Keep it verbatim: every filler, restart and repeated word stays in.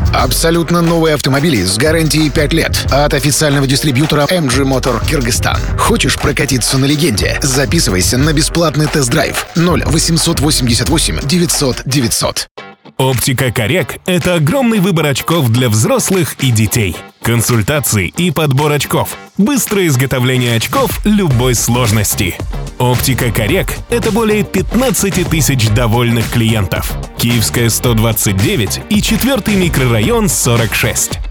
Абсолютно новые автомобили с гарантией пять лет от официального дистрибьютора эм джи Motor Кыргызстан. Хочешь прокатиться на Легенде? Записывайся на бесплатный тест-драйв ноль восемьсот восемьдесят восемь девятьсот девятьсот. Оптика Коррек – это огромный выбор очков для взрослых и детей. Консультации и подбор очков. Быстрое изготовление очков любой сложности. Оптика Коррек – это более пятнадцать тысяч довольных клиентов. Киевская сто двадцать девять и четвертый микрорайон сорок шесть.